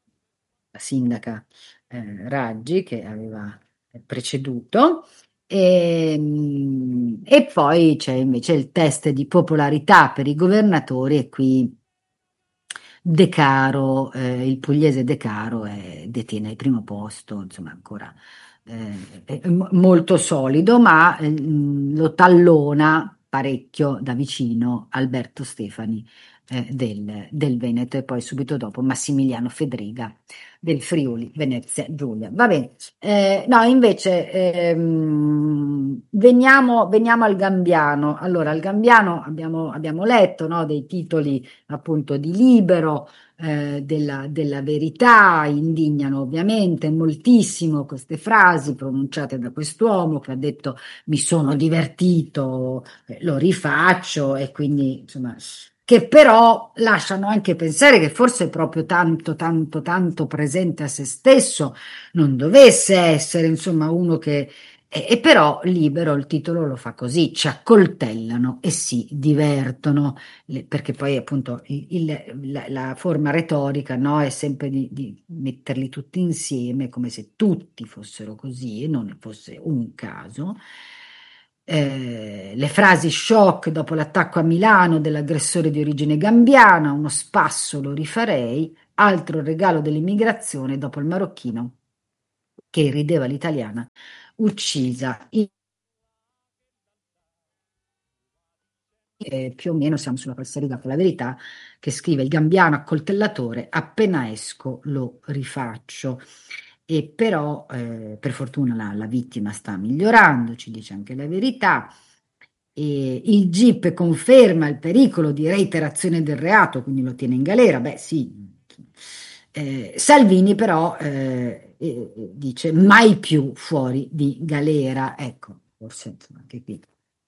sindaca eh, Raggi, che aveva preceduto. E, mm, e poi c'è invece il test di popolarità per i governatori, e qui De Caro, eh, il pugliese De Caro è- detiene il primo posto, insomma ancora eh, è mo- molto solido, ma eh, mh, lo tallona parecchio da vicino Alberto Stefani eh, del, del Veneto, e poi subito dopo Massimiliano Fedriga del Friuli Venezia Giulia. Va bene. Eh, no, invece ehm, veniamo, veniamo al Gambiano. Allora, al Gambiano abbiamo, abbiamo letto, no, dei titoli appunto di Libero, eh, della, della Verità, indignano ovviamente moltissimo queste frasi pronunciate da quest'uomo che ha detto mi sono divertito, eh, lo rifaccio e quindi insomma che però lasciano anche pensare che forse proprio tanto, tanto, tanto presente a se stesso non dovesse essere, insomma, uno che... E, e però Libero il titolo lo fa così, ci accoltellano e si divertono, le- perché poi appunto il- il- la, la forma retorica, no, è sempre di, di metterli tutti insieme come se tutti fossero così e non fosse un caso. Eh, le frasi shock dopo l'attacco a Milano dell'aggressore di origine gambiana, uno spasso lo rifarei, altro regalo dell'immigrazione dopo il marocchino che rideva l'italiana uccisa. in- eh, più o meno siamo sulla falsariga con la verità, che scrive il Gambiano accoltellatore, appena esco lo rifaccio. E però, eh, per fortuna, la, la vittima sta migliorando, ci dice anche la verità. E il G I P conferma il pericolo di reiterazione del reato, quindi lo tiene in galera. Beh, sì. Eh, Salvini però eh, eh, dice mai più fuori di galera. Ecco, forse insomma, anche qui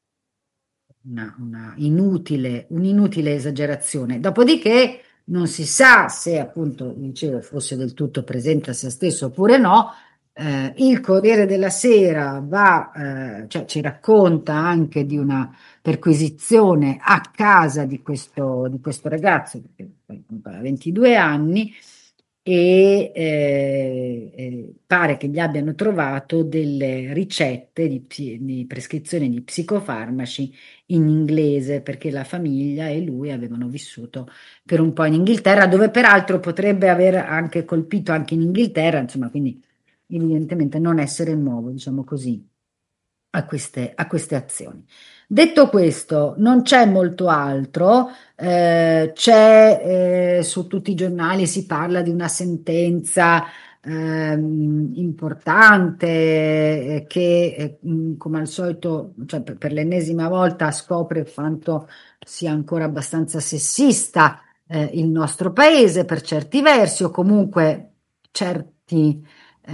una, una inutile, un'inutile esagerazione. Dopodiché non si sa se appunto, dicevo, fosse del tutto presente a se stesso oppure no. Eh, il Corriere della Sera va, eh, cioè, ci racconta anche di una perquisizione a casa di questo, di questo ragazzo, che poi ha ventidue anni, e eh, eh, pare che gli abbiano trovato delle ricette di, psi- di prescrizione di psicofarmaci in inglese, perché la famiglia e lui avevano vissuto per un po' in Inghilterra, dove peraltro potrebbe aver anche colpito anche in Inghilterra, insomma, quindi evidentemente non essere nuovo, diciamo così, a queste, a queste azioni. Detto questo, non c'è molto altro, eh, c'è eh, su tutti i giornali si parla di una sentenza ehm, importante eh, che eh, mh, come al solito, cioè per, per l'ennesima volta scopre quanto sia ancora abbastanza sessista eh, il nostro paese per certi versi o comunque certi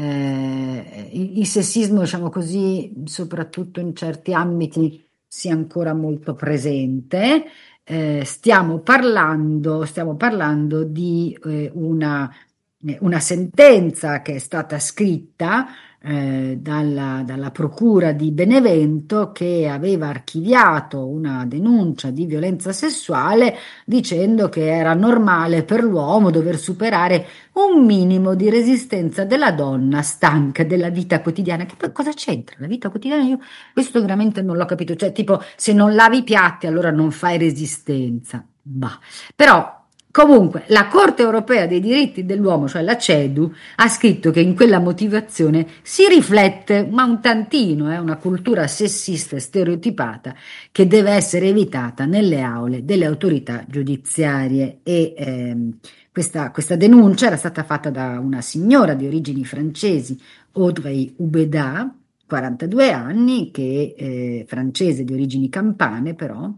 eh, il, il sessismo, diciamo così, soprattutto in certi ambiti, sia ancora molto presente. Eh, stiamo parlando, stiamo parlando di eh, una, eh, una sentenza che è stata scritta eh, dalla, dalla Procura di Benevento che aveva archiviato una denuncia di violenza sessuale dicendo che era normale per l'uomo dover superare un minimo di resistenza della donna stanca della vita quotidiana. Che poi cosa c'entra la vita quotidiana? Io questo veramente non l'ho capito. Cioè, tipo, se non lavi i piatti, allora non fai resistenza. Bah. Però, comunque, la Corte europea dei diritti dell'uomo, cioè la CEDU, ha scritto che in quella motivazione si riflette, ma un tantino, eh, una cultura sessista e stereotipata che deve essere evitata nelle aule delle autorità giudiziarie e ehm, questa, questa denuncia era stata fatta da una signora di origini francesi, Audrey Ubeda, quarantadue anni, che eh, francese di origini campane però,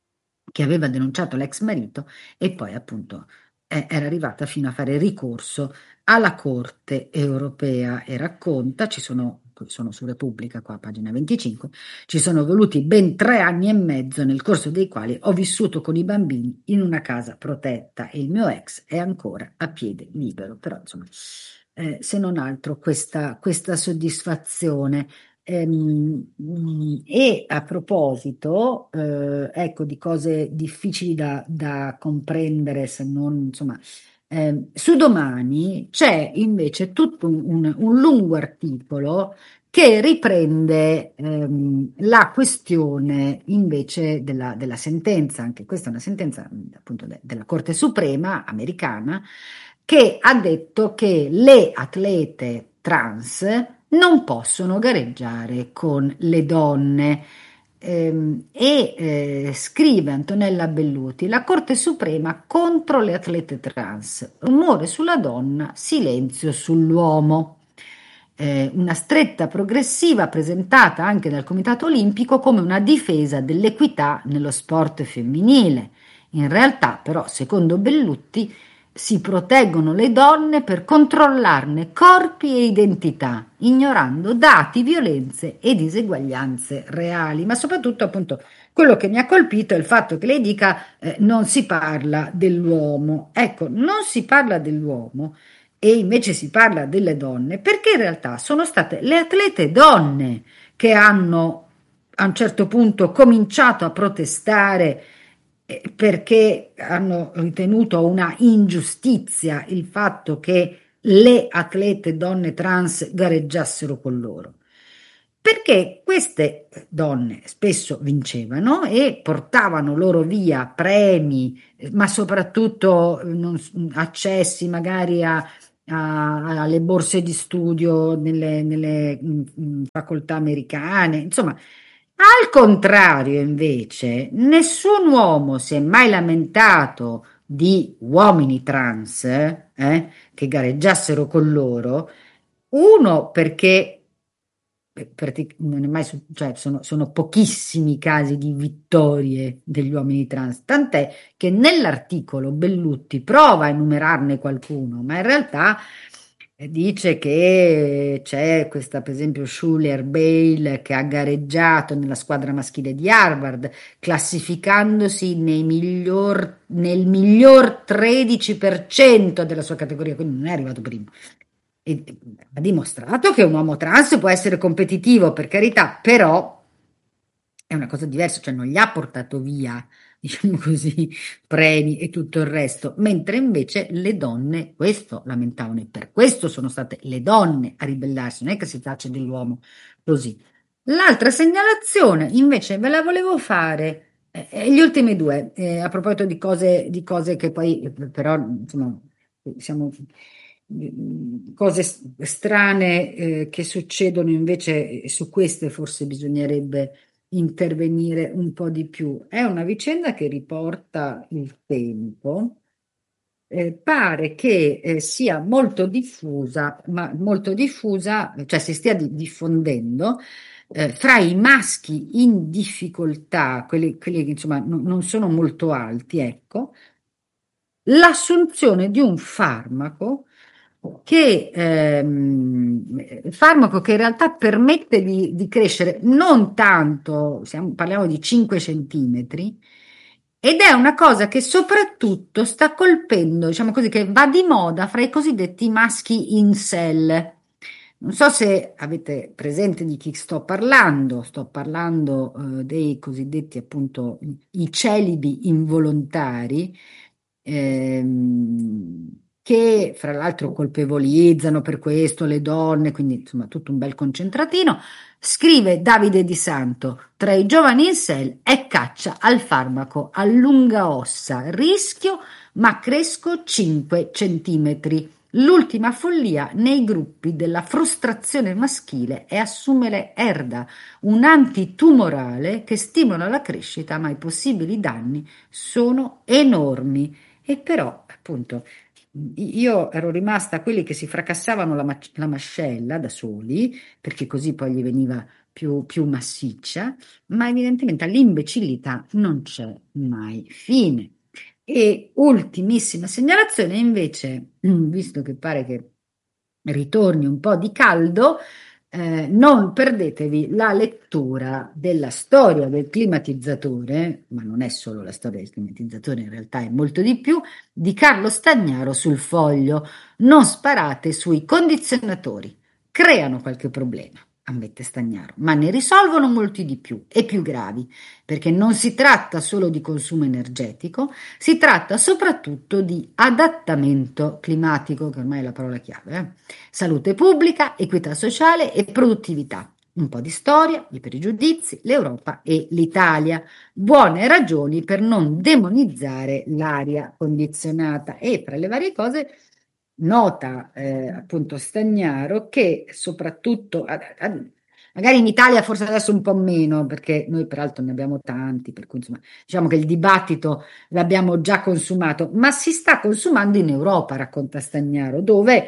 che aveva denunciato l'ex marito e poi appunto eh, era arrivata fino a fare ricorso alla Corte europea e racconta, ci sono, sono su Repubblica qua, pagina venticinque, ci sono voluti ben tre anni e mezzo nel corso dei quali ho vissuto con i bambini in una casa protetta e il mio ex è ancora a piede libero, però insomma, eh, se non altro questa, questa soddisfazione. Ehm, mm, e a proposito, eh, ecco, di cose difficili da, da comprendere, se non, insomma, ehm, su Domani c'è invece tutto un, un- un lungo articolo che riprende ehm, la questione invece della, della sentenza, anche questa è una sentenza appunto de- della Corte Suprema americana, che ha detto che le atlete trans non possono gareggiare con le donne. Ehm, e eh, scrive Antonella Belluti, la Corte Suprema contro le atlete trans, rumore sulla donna, silenzio sull'uomo. eh, una stretta progressiva presentata anche dal Comitato Olimpico come una difesa dell'equità nello sport femminile. In realtà, però, secondo Bellutti, si proteggono le donne per controllarne corpi e identità, ignorando dati, violenze e diseguaglianze reali. Ma soprattutto, appunto, quello che mi ha colpito è il fatto che lei dica eh, non si parla dell'uomo. Ecco, non si parla dell'uomo e invece si parla delle donne, perché in realtà sono state le atlete donne che hanno a un certo punto cominciato a protestare eh, perché hanno ritenuto una ingiustizia il fatto che le atlete donne trans gareggiassero con loro. Perché queste donne spesso vincevano e portavano loro via premi, eh, ma soprattutto eh, non s- accessi magari a, a- alle borse di studio nelle, nelle, mm, mm, facoltà americane. Insomma, al contrario, invece, nessun uomo si è mai lamentato di uomini trans, eh, che gareggiassero con loro. Uno, perché eh, pratic- non è mai su- cioè, sono, sono pochissimi i casi di vittorie degli uomini trans, tant'è che nell'articolo Bellutti prova a enumerarne qualcuno, ma in realtà eh, dice che c'è questa, per esempio, Schuler Bale che ha gareggiato nella squadra maschile di Harvard, classificandosi nei miglior- nel miglior tredici per cento della sua categoria, quindi non è arrivato primo. E ha dimostrato che un uomo trans può essere competitivo, per carità, però è una cosa diversa, cioè non gli ha portato via, diciamo così, premi e tutto il resto, mentre invece le donne questo lamentavano e per questo sono state le donne a ribellarsi, non è che si tace dell'uomo così. L'altra segnalazione invece ve la volevo fare, eh, eh, gli ultimi due, eh, a proposito di cose, di cose che poi eh, però insomma siamo mm, cose s- strane eh, che succedono invece, e su queste forse bisognerebbe intervenire un po' di più. È una vicenda che riporta il tempo. Eh, pare che eh, sia molto diffusa, ma molto diffusa, cioè si stia di- diffondendo eh, fra i maschi in difficoltà, quelli, quelli che insomma non non sono molto alti, ecco, l'assunzione di un farmaco che, ehm, farmaco che in realtà permette di, di crescere non tanto, siamo- parliamo di cinque centimetri, ed è una cosa che soprattutto sta colpendo, diciamo così, che va di moda fra i cosiddetti maschi incel. Non so se avete presente di chi sto parlando, sto parlando eh, dei cosiddetti appunto i celibi involontari, ehm, che fra l'altro colpevolizzano per questo le donne, quindi insomma tutto un bel concentratino. Scrive Davide Di Santo, tra i giovani in sel è caccia al farmaco, allunga ossa, rischio, ma cresco cinque centimetri. L'ultima follia nei gruppi della frustrazione maschile è assumere erda, un antitumorale che stimola la crescita, ma i possibili danni sono enormi. E però, appunto, io ero rimasta a quelli che si fracassavano la, mac- la mascella da soli, perché così poi gli veniva più, più massiccia, ma evidentemente all'imbecillità non c'è mai fine. E ultimissima segnalazione, invece, visto che pare che ritorni un po' di caldo, eh, non perdetevi la lettura della storia del climatizzatore, ma non è solo la storia del climatizzatore, in realtà è molto di più, di Carlo Stagnaro sul Foglio. Non sparate sui condizionatori, creano qualche problema, ammette Stagnaro, ma ne risolvono molti di più e più gravi, perché non si tratta solo di consumo energetico, si tratta soprattutto di adattamento climatico, che ormai è la parola chiave, eh? Salute pubblica, equità sociale e produttività. Un po' di storia, i pregiudizi, l'Europa e l'Italia. Buone ragioni per non demonizzare l'aria condizionata. E fra le varie cose nota eh, appunto Stagnaro che soprattutto a- a- magari in Italia forse adesso un po' meno perché noi peraltro ne abbiamo tanti, per cui insomma diciamo che il dibattito l'abbiamo già consumato, ma si sta consumando in Europa, racconta Stagnaro, dove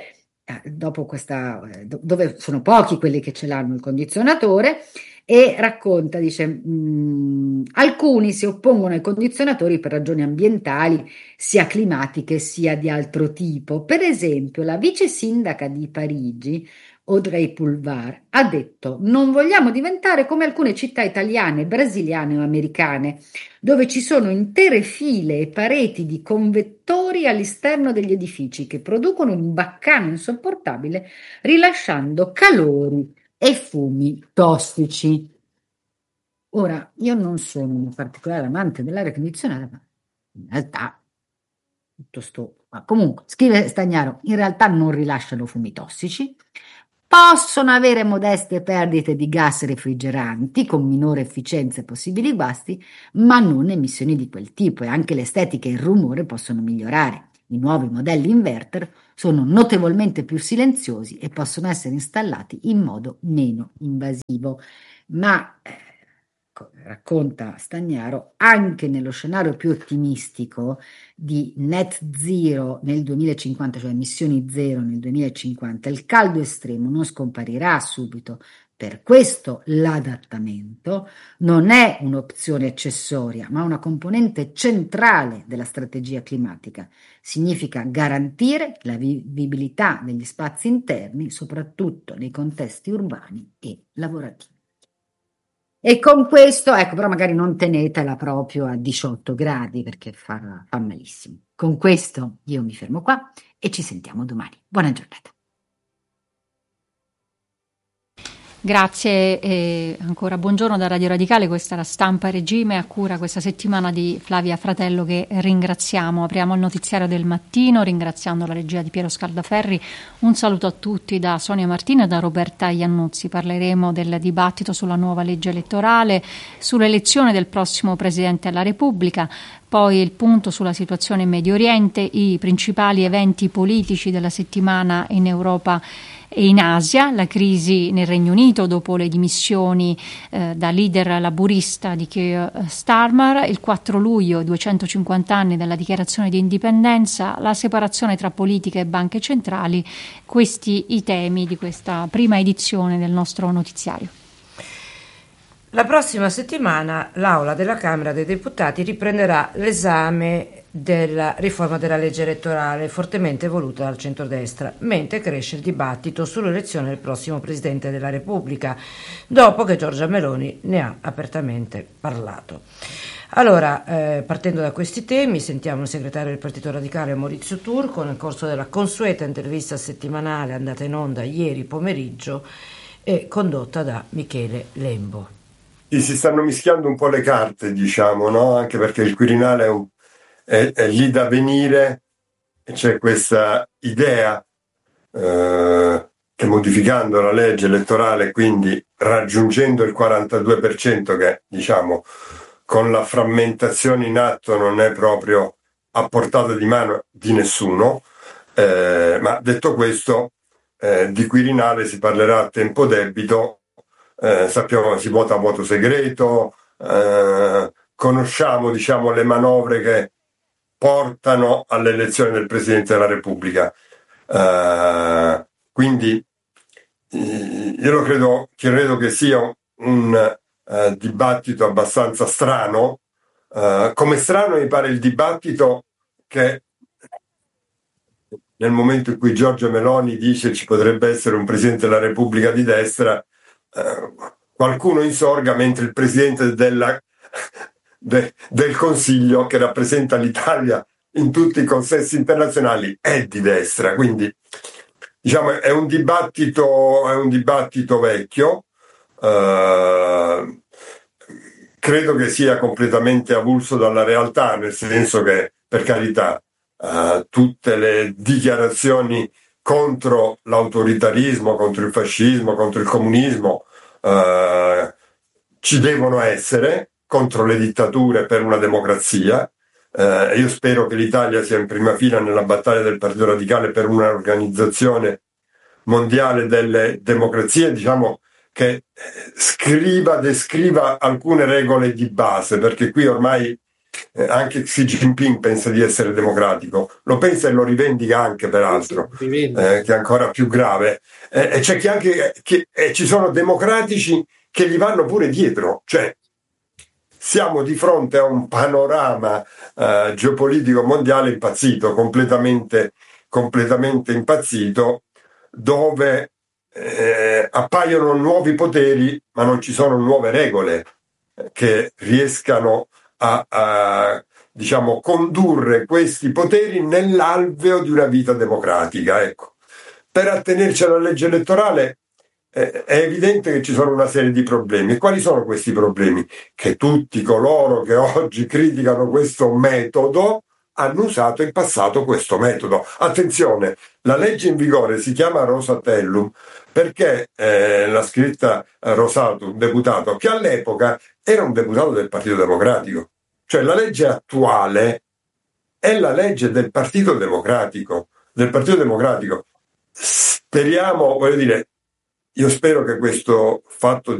eh, dopo questa, eh, do- dove sono pochi quelli che ce l'hanno il condizionatore, e racconta, dice, "Mm, alcuni si oppongono ai condizionatori per ragioni ambientali, sia climatiche sia di altro tipo. Per esempio, la vice sindaca di Parigi, Audrey Pulvar, ha detto: non vogliamo diventare come alcune città italiane, brasiliane o americane, dove ci sono intere file e pareti di convettori all'esterno degli edifici che producono un baccano insopportabile, rilasciando calori e fumi tossici. Ora, io non sono un particolare amante dell'aria condizionata, ma in realtà tutto sto... ma comunque, scrive Stagnaro, in realtà non rilasciano fumi tossici, possono avere modeste perdite di gas refrigeranti con minore efficienza e possibili guasti, ma non emissioni di quel tipo, e anche l'estetica e il rumore possono migliorare. I nuovi modelli inverter sono notevolmente più silenziosi e possono essere installati in modo meno invasivo. Ma eh, co- racconta Stagnaro, anche nello scenario più ottimistico di net zero nel duemilacinquanta, cioè emissioni zero nel duemilacinquanta, il caldo estremo non scomparirà subito. Per questo l'adattamento non è un'opzione accessoria, ma una componente centrale della strategia climatica. Significa garantire la vivibilità degli spazi interni, soprattutto nei contesti urbani e lavorativi. E con questo, ecco, però magari non tenetela proprio a diciotto gradi perché fa, fa malissimo. Con questo io mi fermo qua e ci sentiamo domani. Buona giornata. Grazie e ancora buongiorno da Radio Radicale, questa è la Stampa Regime a cura questa settimana di Flavia Fratello, che ringraziamo. Apriamo il notiziario del mattino ringraziando la regia di Piero Scaldaferri. Un saluto a tutti da Sonia Martino e da Roberta Iannuzzi. Parleremo del dibattito sulla nuova legge elettorale, sull'elezione del prossimo Presidente della Repubblica, poi il punto sulla situazione in Medio Oriente, i principali eventi politici della settimana in Europa e in Asia, la crisi nel Regno Unito dopo le dimissioni eh, da leader laburista di Keir Starmer, il quattro luglio, duecentocinquanta anni dalla dichiarazione di indipendenza, la separazione tra politica e banche centrali, questi i temi di questa prima edizione del nostro notiziario. La prossima settimana l'Aula della Camera dei Deputati riprenderà l'esame della riforma della legge elettorale fortemente voluta dal centrodestra, mentre cresce il dibattito sull'elezione del prossimo Presidente della Repubblica, dopo che Giorgia Meloni ne ha apertamente parlato. Allora, eh, partendo da questi temi, sentiamo il segretario del Partito Radicale Maurizio Turco nel corso della consueta intervista settimanale andata in onda ieri pomeriggio e condotta da Michele Lembo. Si stanno mischiando un po' le carte, diciamo, no? Anche perché il Quirinale è, un, è, è lì da venire e c'è questa idea eh, che modificando la legge elettorale, quindi raggiungendo il quarantadue per cento, che diciamo con la frammentazione in atto non è proprio a portata di mano di nessuno, eh, ma detto questo, eh, di Quirinale si parlerà a tempo debito. Eh, sappiamo che si vota a voto segreto, eh, conosciamo diciamo le manovre che portano all'elezione del Presidente della Repubblica, eh, quindi io lo credo, credo che sia un eh, dibattito abbastanza strano, eh, come strano mi pare il dibattito che nel momento in cui Giorgia Meloni dice ci potrebbe essere un Presidente della Repubblica di destra, Uh, qualcuno insorga mentre il presidente della, de, del Consiglio, che rappresenta l'Italia in tutti i consessi internazionali, è di destra. Quindi diciamo è un dibattito, è un dibattito vecchio. Uh, credo che sia completamente avulso dalla realtà, nel senso che, per carità, uh, tutte le dichiarazioni contro l'autoritarismo, contro il fascismo, contro il comunismo, eh, ci devono essere, contro le dittature per una democrazia. Eh, io spero che l'Italia sia in prima fila nella battaglia del Partito Radicale per un'organizzazione mondiale delle democrazie, diciamo che scriva, descriva alcune regole di base, perché qui ormai eh, anche Xi Jinping pensa di essere democratico, lo pensa e lo rivendica anche peraltro, eh, che è ancora più grave, eh, e c'è chi anche che, e ci sono democratici che gli vanno pure dietro, cioè siamo di fronte a un panorama eh, geopolitico mondiale impazzito, completamente, completamente impazzito, dove eh, appaiono nuovi poteri, ma non ci sono nuove regole che riescano a, a diciamo, condurre questi poteri nell'alveo di una vita democratica. Ecco. Per attenerci alla legge elettorale eh, è evidente che ci sono una serie di problemi. E quali sono questi problemi? Che tutti coloro che oggi criticano questo metodo hanno usato in passato questo metodo. Attenzione, la legge in vigore si chiama Rosatellum perché eh, l'ha scritta Rosato, un deputato che all'epoca era un deputato del Partito Democratico. Cioè la legge attuale è la legge del Partito Democratico, del Partito Democratico. Speriamo, voglio dire, io spero che questo fatto